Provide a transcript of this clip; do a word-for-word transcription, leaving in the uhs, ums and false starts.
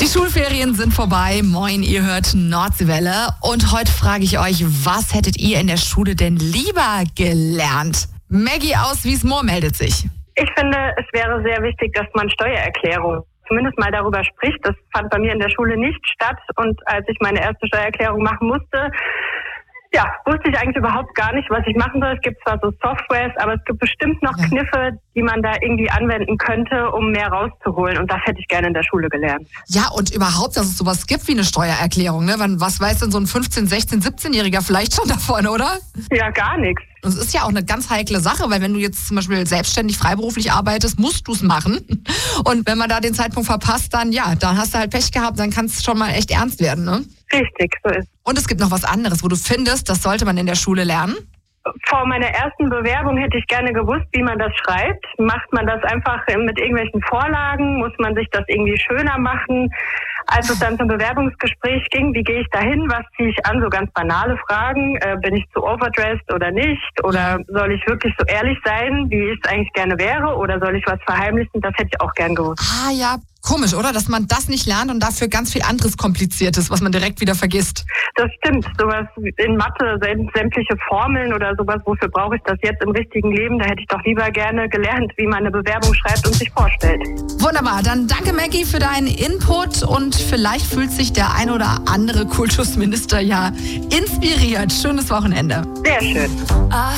Die Schulferien sind vorbei. Moin, ihr hört Nordseewelle. Und heute frage ich euch, was hättet ihr in der Schule denn lieber gelernt? Maggie aus Wiesmoor meldet sich. Ich finde, es wäre sehr wichtig, dass man Steuererklärung zumindest mal darüber spricht. Das fand bei mir in der Schule nicht statt. Und als ich meine erste Steuererklärung machen musste, ja, wusste ich eigentlich überhaupt gar nicht, was ich machen soll. Es gibt zwar so Softwares, aber es gibt bestimmt noch Ja. Kniffe, die man da irgendwie anwenden könnte, um mehr rauszuholen. Und das hätte ich gerne in der Schule gelernt. Ja, und überhaupt, dass es sowas gibt wie eine Steuererklärung. Ne? Wann- Was weiß denn so ein fünfzehn-, sechzehn-, siebzehnjähriger vielleicht schon davon, oder? Ja, gar nichts. Und es ist ja auch eine ganz heikle Sache, weil wenn du jetzt zum Beispiel selbstständig, freiberuflich arbeitest, musst du es machen. Und wenn man da den Zeitpunkt verpasst, dann ja, dann hast du halt Pech gehabt, dann kann es schon mal echt ernst werden. Ne? Richtig, so ist. Und es gibt noch was anderes, wo du findest, das sollte man in der Schule lernen. Vor meiner ersten Bewerbung hätte ich gerne gewusst, wie man das schreibt. Macht man das einfach mit irgendwelchen Vorlagen? Muss man sich das irgendwie schöner machen? Als es dann zum Bewerbungsgespräch ging, wie gehe ich da hin? Was ziehe ich an? So ganz banale Fragen. Äh, bin ich zu overdressed oder nicht? Oder soll ich wirklich so ehrlich sein, wie ich es eigentlich gerne wäre? Oder soll ich was verheimlichen? Das hätte ich auch gern gewusst. Ah ja, komisch, oder? Dass man das nicht lernt und dafür ganz viel anderes Kompliziertes, was man direkt wieder vergisst. Das stimmt. Sowas in Mathe, säm- sämtliche Formeln oder sowas, wofür brauche ich das jetzt im richtigen Leben? Da hätte ich doch lieber gerne gelernt, wie man eine Bewerbung schreibt und sich vorstellt. Wunderbar, dann danke Maggie für deinen Input und vielleicht fühlt sich der ein oder andere Kultusminister ja inspiriert. Schönes Wochenende. Sehr schön.